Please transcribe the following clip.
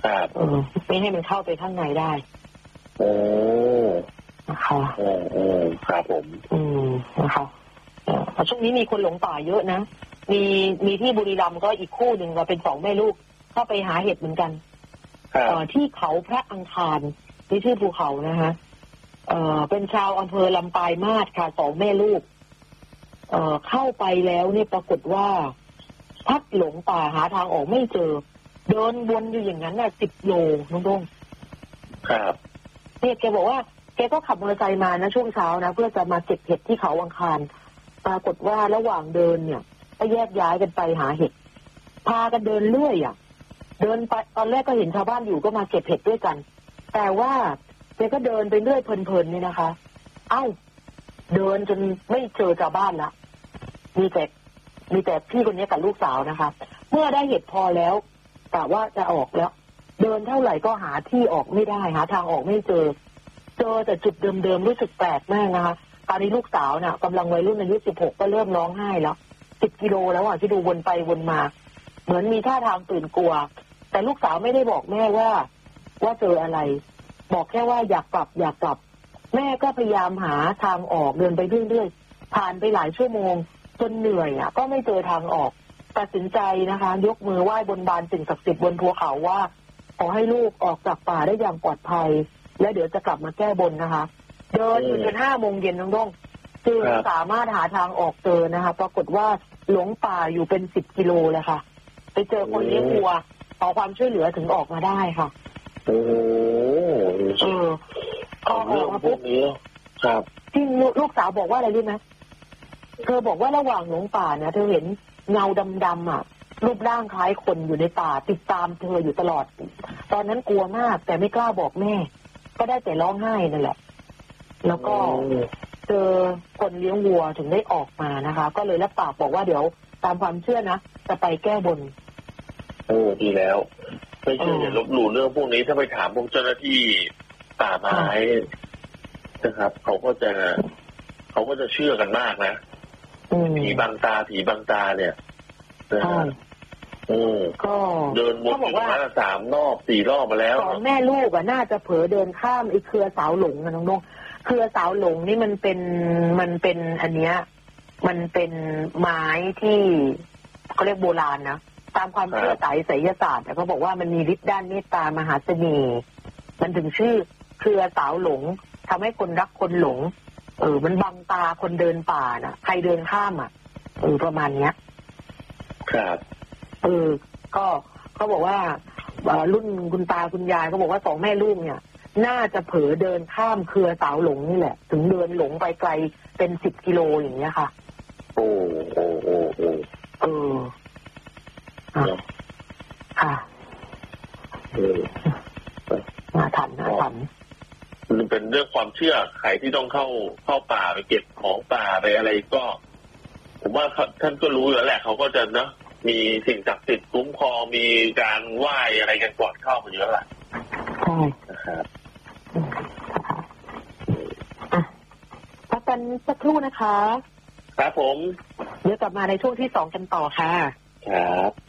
ครับไม่ให้มันเข้าไปข้างในได้โอ้นะคะครับผมนะคะช่วงนี้มีคนหลงป่าเยอะนะมีที่บุรีรัมย์ก็อีกคู่หนึ่งเราเป็น2 แม่ลูกเข้าไปหาเห็ดเหมือนกันที่เขาพระอังคารที่ชื่อภูเขานะคะเป็นชาวอำเภอลำปายมาศค่ะ2 แม่ลูกเข้าไปแล้วเนี่ยปรากฏว่าพัดหลงป่าหาทางออกไม่เจอเดินวนอยู่อย่างนั้นน่ะ10 โลน้องดงครับเนี่ยแกบอกว่าแกก็ขับมอเตอร์ไซค์มานะช่วงเช้านะเพื่อจะมาเก็บเห็ดที่เขาอังคารปรากฏว่าระหว่างเดินเนี่ยก็แยกย้ายกันไปหาเห็ดพากันเดินเรื่อยเดินไปตอนแรกก็เห็นชาวบ้านอยู่ก็มาเก็บเห็ดด้วยกันแต่ว่าแกก็เดินไปเรื่อยเพลินๆนี่นะคะเดินจนไม่เจอชาวบ้านละมีแต่พี่คนนี้กับลูกสาวนะคะเมื่อได้เห็ดพอแล้วแต่ว่าจะออกแล้วเดินเท่าไหร่ก็หาที่ออกไม่ได้หาทางออกไม่เจอแต่จุดเดิมๆรู้สึกแปลกมากนะคะตอนนี้ลูกสาวน่ะกำลังวัยรุ่นอายุ16ก็เริ่มร้องไห้แล้ว10 กิโลแล้วที่ดูวนไปวนมาเหมือนมีท่าทางตื่นกลัวแต่ลูกสาวไม่ได้บอกแม่ว่าเจออะไรบอกแค่ว่าอยากกลับแม่ก็พยายามหาทางออกเดินไปเรื่อยๆผ่านไปหลายชั่วโมงจนเหนื่อยก็ไม่เจอทางออกตัดสินใจนะคะยกมือไหว้บนบานสิ่งศักดิ์สิทธิ์บนภูเขาว่าขอให้ลูกออกจากป่าได้อย่างปลอดภัยและเดี๋ยวจะกลับมาแก้บนนะคะเดินจน5 โมงเย็นน้องด้งจึงสามารถหาทางออกเจอนะคะปรากฏว่าหลงป่าอยู่เป็น10 กิโลเลยค่ะไปเจอคนเลี้ยงวัวขอความช่วยเหลือถึงออกมาได้ค่ะพอออกมาปุ๊บครับที่ลูกสาวบอกว่าอะไรรู้ไหมเธอบอกว่าระหว่างหลงป่าเนี่ยเธอเห็นเงาดำๆรูปร่างคล้ายคนอยู่ในป่าติดตามเธออยู่ตลอดตอนนั้นกลัวมากแต่ไม่กล้าบอกแม่ก็ได้แต่ร้องไห้นั่นแหละแล้วก็เจอคนเลี้ยงวัวถึงได้ออกมานะคะก็เลยรับปากบอกว่าเดี๋ยวตามความเชื่อนะจะไปแก้บนดีแล้วไม่เชื่ออย่าลบหลู่เรื่องพวกนี้ถ้าไปถามพวกเจ้าหน้าที่ป่าไม้นะครับเขาก็จะเชื่อกันมากนะผีบังตาเนี่ยก็เดินวนอยู่มา3 รอบ 4 รอบมาแล้ว 2 แม่ลูกน่าจะเผลอเดินข้ามไอ้เครือสาวหลงนะน้องๆเครือสาวหลงนี่มันเป็นอันเนี้ยมันเป็นไม้ที่เขาเรียกโบราณนะตามความเชื่อไสยศาสตร์เขาบอกว่ามันมีฤทธิ์ด้านเมตตามหาเสน่ห์มันถึงชื่อเครือสาวหลงทำให้คนรักคนหลงมันบังตาคนเดินป่าน่ะใครเดินข้ามประมาณเนี้ยครับก็เขาบอกว่ารุ่นคุณตาคุณยายเขาบอกว่า2 แม่ลูกเนี่ยน่าจะเผลอเดินข้ามเครือสาวหลงนี่แหละถึงเดินหลงไปไกลเป็น10 กิโลอย่างเงี้ยค่ะค่ะน่าทันมันเป็นเรื่องความเชื่อใครที่ต้องเข้าป่าไปเก็บของป่าไปอะไรก็ผมว่าท่านก็รู้อยู่แล้วแหละเขาก็จะเนาะมีสิ่งศักดิ์สิทธิ์คุ้มครองมีการไหว้อะไรกันก่อนเข้ามาเยอะแหละใช่นะครับพักกันสักครู่นะคะครับผมเดี๋ยวกลับมาในช่วงที่2กันต่อค่ะครับ